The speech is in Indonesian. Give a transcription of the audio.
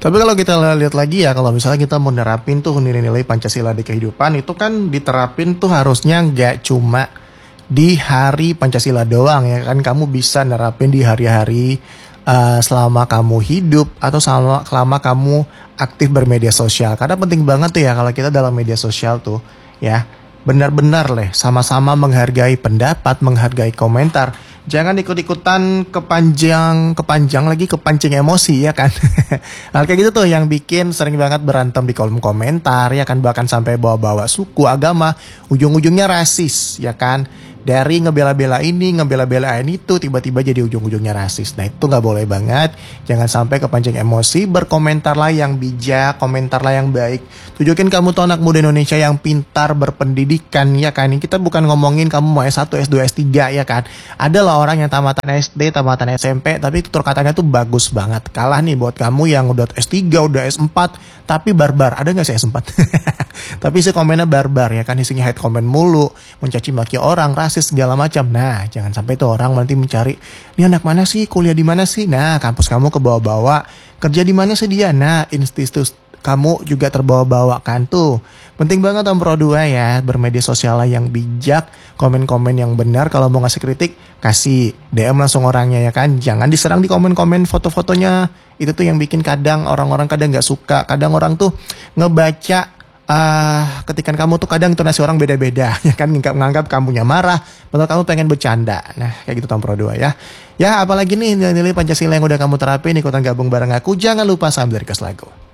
Tapi kalau kita lihat lagi ya, kalau misalnya kita mau nerapin tuh nilai-nilai Pancasila di kehidupan, itu kan diterapin tuh harusnya nggak cuma di hari Pancasila doang ya kan. Kamu bisa nerapin di hari-hari selama kamu hidup atau selama kamu aktif bermedia sosial. Karena penting banget tuh ya kalau kita dalam media sosial tuh ya, benar-benar sama-sama menghargai pendapat, menghargai komentar. Jangan ikut-ikutan kepanjang lagi kepancing emosi ya kan. Hal kayak gitu tuh yang bikin sering banget berantem di kolom komentar ya kan, bahkan sampai bawa-bawa suku, agama, ujung-ujungnya rasis ya kan. Dari ngebela-bela ini, ngebela-belain itu, tiba-tiba jadi ujung-ujungnya rasis. Nah itu nggak boleh banget. Jangan sampai kepancing emosi, berkomentarlah yang bijak, komentarlah yang baik. Tunjukin kamu tuh anak muda Indonesia yang pintar, berpendidikan ya kan. Ini kita bukan ngomongin kamu mau S1, S2, S3 ya kan. Ada lah orang yang tamatan SD, tamatan SMP, tapi tutur katanya tuh bagus banget. Kalah nih buat kamu yang udah S3, udah S4, tapi barbar. Ada nggak sih S4? Tapi isi komennya barbar ya kan, isinya hate comment mulu, mencaci maki orang, rasis segala macam. Nah, jangan sampai tuh orang nanti mencari, ini anak mana sih, kuliah di mana sih? Nah, kampus kamu kebawa-bawa, kerja di mana sih dia? Nah, institusi kamu juga terbawa-bawa kan tuh. Penting banget Om Pro 2 ya, bermedia sosial yang bijak, komen-komen yang benar. Kalau mau ngasih kritik, kasih DM langsung orangnya ya kan. Jangan diserang di komen-komen foto-fotonya. Itu tuh yang bikin kadang orang-orang kadang nggak suka. Kadang orang tuh ngebaca ketikan kamu tuh kadang intonasi orang beda-beda ya kan, nganggap kamunya marah padahal kamu pengen bercanda. Nah kayak gitu Tom Pro 2 ya. Ya apalagi nih nilai-nilai Pancasila yang udah kamu terapin, ikutan gabung bareng aku. Jangan lupa sambil request lagu.